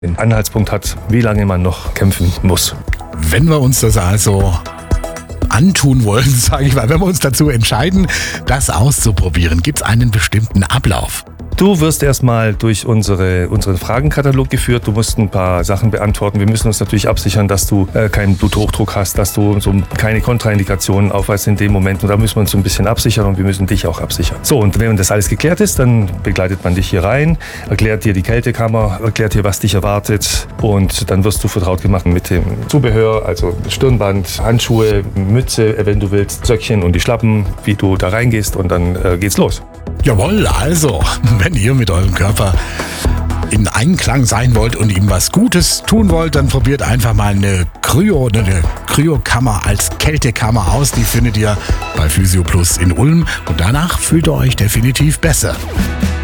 den Anhaltspunkt hat, wie lange man noch kämpfen muss. Wenn wir uns das also antun wollen, sage ich mal, wenn wir uns dazu entscheiden, das auszuprobieren, gibt es einen bestimmten Ablauf? Du wirst erstmal durch unseren Fragenkatalog geführt. Du musst ein paar Sachen beantworten. Wir müssen uns natürlich absichern, dass du keinen Bluthochdruck hast, dass du so keine Kontraindikationen aufweist in dem Moment. Und da müssen wir uns so ein bisschen absichern und wir müssen dich auch absichern. So, und wenn das alles geklärt ist, dann begleitet man dich hier rein, erklärt dir die Kältekammer, erklärt dir, was dich erwartet. Und dann wirst du vertraut gemacht mit dem Zubehör, also Stirnband, Handschuhe, Mütze, wenn du willst, Söckchen und die Schlappen, wie du da reingehst und dann geht's los. Jawohl, also, wenn ihr mit eurem Körper in Einklang sein wollt und ihm was Gutes tun wollt, dann probiert einfach mal eine Kryokammer als Kältekammer aus. Die findet ihr bei Physio Plus in Ulm und danach fühlt ihr euch definitiv besser.